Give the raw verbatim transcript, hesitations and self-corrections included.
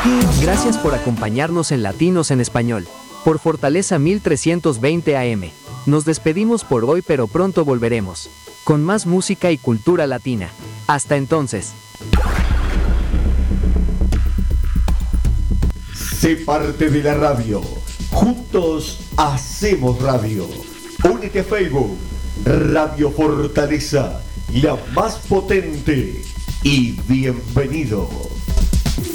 Gracias por acompañarnos en Latinos en Español, por Fortaleza mil trescientos veinte A M. Nos despedimos por hoy, pero pronto volveremos, con más música y cultura latina. Hasta entonces. Sé parte de la radio. Juntos hacemos radio. Únete a Facebook. Radio Fortaleza, la más potente. Y bienvenido.